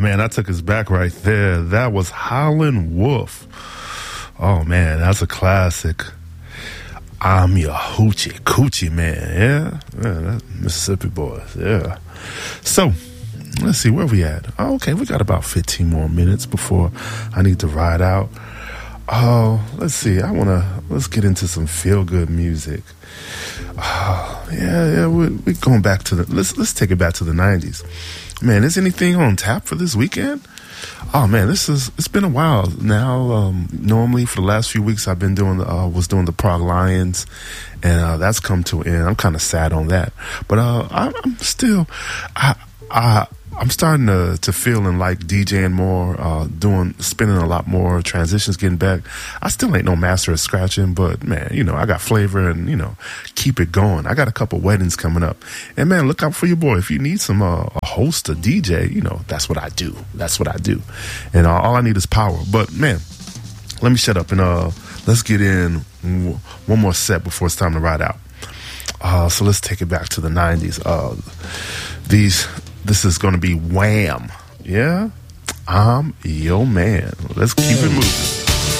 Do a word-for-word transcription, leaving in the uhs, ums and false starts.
man, I took us back right there. That was Howlin' Wolf. Oh, man, that's a classic. I'm your hoochie coochie man. Yeah, yeah, that's Mississippi boys. Yeah. So, let's see, where we at? Oh, okay, we got about fifteen more minutes before I need to ride out. Oh, let's see. I want to, let's get into some feel-good music. Oh, yeah, yeah, we're, we're going back to the, let's let's take it back to the nineties. Man, is anything on tap for this weekend? Oh man, this is, it's been a while now. Um, normally for the last few weeks I've been doing, uh, was doing the Prog Lions, and uh, that's come to an end. I'm kind of sad on that, but uh, I'm, I'm still, I, I, I'm starting to, to feel and like DJing more, uh, doing, spinning a lot more, transitions getting back. I still ain't no master at scratching, but man, you know, I got flavor and, you know, keep it going. I got a couple weddings coming up. And man, look out for your boy. If you need some, uh, a host, a D J, you know, that's what I do. That's what I do. And uh, all I need is power. But man, let me shut up and, uh, let's get in w- one more set before it's time to ride out. Uh, so let's take it back to the nineties. Uh, these, This is going to be Wham. Yeah? I'm your man. Let's keep it moving.